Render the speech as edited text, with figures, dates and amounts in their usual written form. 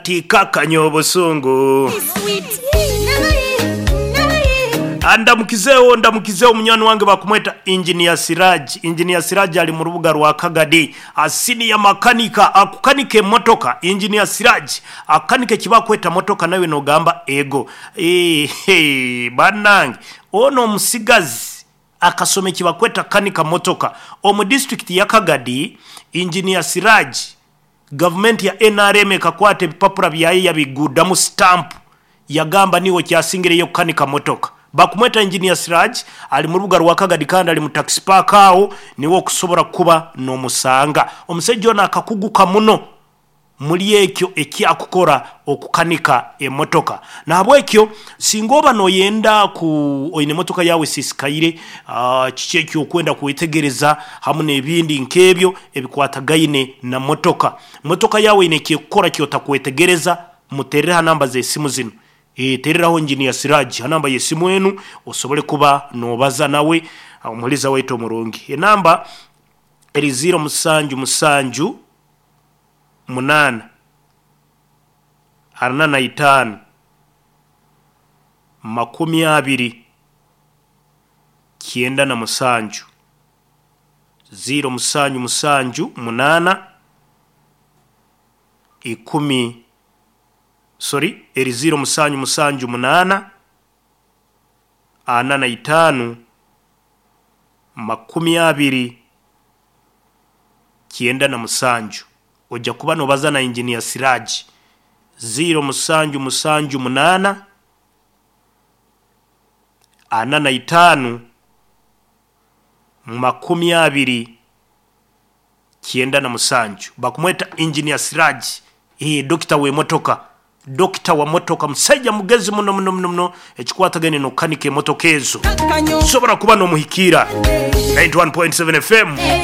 katika kanyobosungu ndamukizeo munyani wange bakumweta Engineer Siraj ali mu rubuga rwa Kagadi asini ya makanika akukanike motoka Engineer Siraj akanike kibakweta motoka nawe no gamba ego banange ono musigazi akasome kibakweta kanika motoka omu district ya Kagadi Engineer Siraj government ya NRM kakwate bipapura byaye yabiguda mu stamp yagamba niwo kyasingire yo kanika motoka bakumweta Engineer Siraj ali mu rubuga rwa Kagadi kandi ali mu taxi park aho niwo kusobora kuba no musanga omusejjo nakakuguka muno muri ekyo ekyakukora okukanika emotoka nabwo ekyo singoba no yenda ku oyine motoka yawe sisikaire kikyekyo okwenda kuwetegereza hamune ebindi nkebyo ebikwatagaine na motoka yawe ine kyekukora kyota kuwetegereza muterera namba ze simu zino tereraho Engineer Siraj namba yesimu enu osobole kuba nobaza nawe omuliza waito mulungi enamba eri 0 8 45 20 kienda na musanju 0 8 10 sorry eri 0 8 45 20 kienda na musanju ojja kuba nobaza na Engineer Siraj 0 8 45 20 kienda na musanju bakumweta Engineer Siraj dokita we motoka dokita wa motoka musajja mugezi muno ekikwatagane no kanike motoka ezo sobora kuba no muhikira 91.7 FM